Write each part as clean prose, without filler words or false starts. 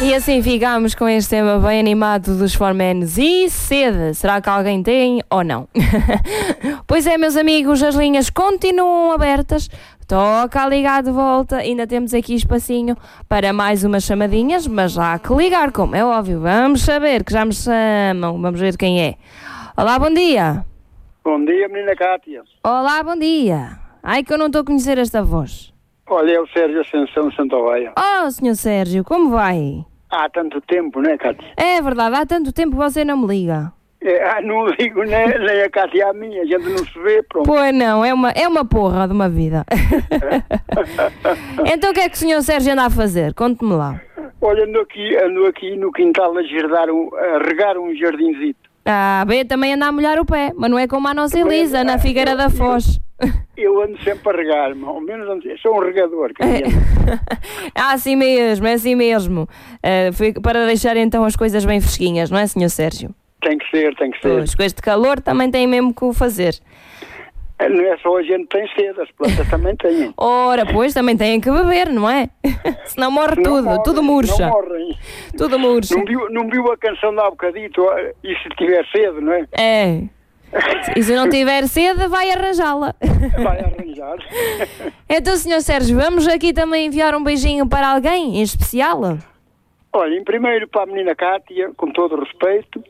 E assim ficamos com este tema bem animado dos Formenos e sede. Será que alguém tem ou não? Pois é, meus amigos, as linhas continuam abertas. Toca a ligar de volta. Ainda temos aqui espacinho para mais umas chamadinhas, mas há que ligar, como é óbvio. Vamos saber que já me chamam. Vamos ver quem é. Olá, bom dia. Bom dia, menina Cátia. Olá, bom dia. Ai, que eu não estou a conhecer esta voz. Olha, é o Sérgio Ascensão de Santa Oveia. Oh, senhor Sérgio, como vai? Há tanto tempo, né, Cátia? É verdade, há tanto tempo que você não me liga. Não ligo nem a Cátia a minha, a gente não se vê, pronto. Pois não, é uma porra de uma vida. Então o que é que o senhor Sérgio anda a fazer? Conte-me lá. Olha, ando aqui no quintal a regar um jardinzito. Ah, bem, também anda a molhar o pé, mas não é como a nossa Elisa, na Figueira da Foz. Eu ando sempre a regar, ao menos sou um regador. Assim mesmo, é assim mesmo. Foi para deixar então as coisas bem fresquinhas, não é, senhor Sérgio? Tem que ser. Pois, com este calor também tem mesmo que o fazer. Não é só a gente que tem sede, as plantas também têm. Ora, pois, também têm que beber, não é? Senão morre tudo murcha. Não morrem. Tudo murcha. Não viu a canção de há bocadito, e se tiver sede, não é? É. E se não tiver sede, vai arranjá-la. Vai arranjar. Então, senhor Sérgio, vamos aqui também enviar um beijinho para alguém em especial? Olha, em primeiro para a menina Cátia, com todo o respeito,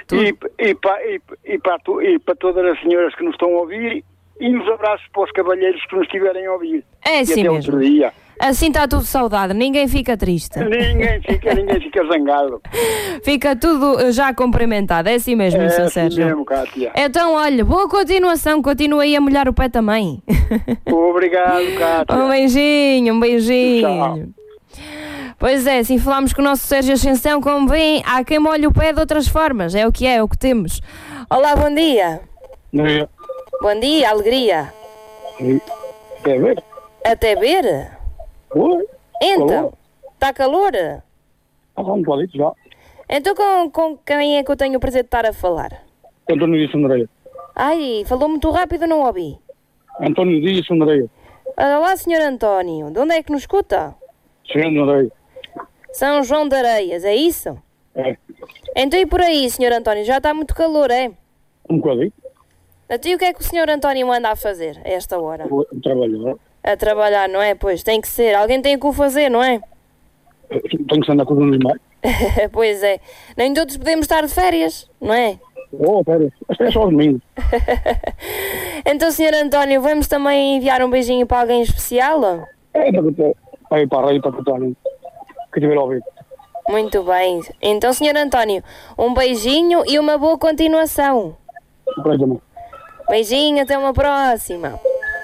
e para todas as senhoras que nos estão a ouvir, e uns abraços para os cavalheiros que nos estiverem a ouvir. É assim até mesmo. Outro dia. Assim está tudo saudade, ninguém fica triste. Ninguém fica zangado. Fica tudo já cumprimentado, é assim mesmo, Sr. Sérgio. É assim mesmo, Cátia. Então, olha, boa continuação, continua aí a molhar o pé também. Obrigado, Cátia. Um beijinho. Tchau. Pois é, assim falámos com o nosso Sérgio Ascensão, como vem, há quem molhe o pé de outras formas, é o que temos. Olá, bom dia. Bom dia. Bom dia, alegria. Quer ver? Até ver? Oi. Então, está calor? Um palito já. Então com quem é que eu tenho o prazer de estar a falar? António Dias Sondareia. Ai, falou muito rápido, não ouvi. António Dias Sondareia. Olá, senhor António, de onde é que nos escuta? Sondareia. São João de Areias, é isso? É. Então e por aí, senhor António, já está muito calor, é? Um bocadinho. Então e o que é que o senhor António anda a fazer a esta hora? Trabalhar. A trabalhar, não é? Pois, tem que ser. Alguém tem que o fazer, não é? Tenho que andar com os animais. Pois é. Nem todos podemos estar de férias, não é? Oh, pera. Acho que é só os domingos. Então, senhor António, vamos também enviar um beijinho para alguém especial? É para ir para a rádio para contar que tiver a ouvir. Muito bem. Então, senhor António, um beijinho e uma boa continuação. Beijinho, até uma próxima.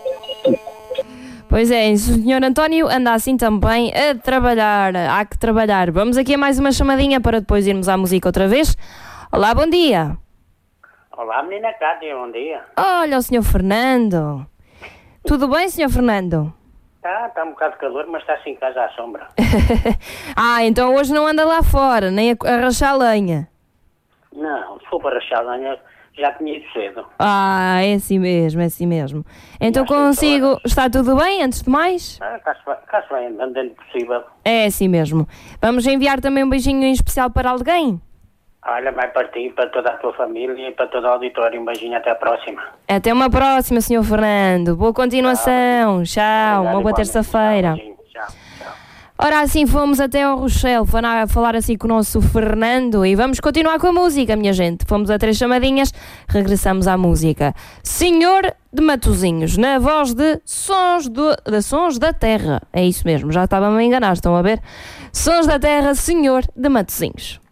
Pois é, o senhor António anda assim também a trabalhar. Há que trabalhar. Vamos aqui a mais uma chamadinha para depois irmos à música outra vez. Olá, bom dia. Olá, menina Cátia, bom dia. Olha o senhor Fernando. Tudo bem, senhor Fernando? Está um bocado de calor, mas está assim em casa à sombra. Então hoje não anda lá fora, nem a rachar lenha. Não, se for para rachar lenha, já tinha ido cedo. É assim mesmo, é assim mesmo. Então consigo... Está tudo bem, antes de mais? Cá-se bem, andando possível. É assim mesmo. Vamos enviar também um beijinho em especial para alguém? Olha, vai para ti, para toda a tua família e para todo o auditório. Um beijinho, até a próxima. Até uma próxima, senhor Fernando. Boa continuação. Tchau. Uma boa terça-feira. Tchau. Ora, assim fomos até ao Rochelle falar assim com o nosso Fernando e vamos continuar com a música, minha gente. Fomos a 3 chamadinhas, regressamos à música. Senhor de Matosinhos, na voz de Sons da Terra. É isso mesmo, já estava a me enganar, estão a ver? Sons da Terra, Senhor de Matosinhos.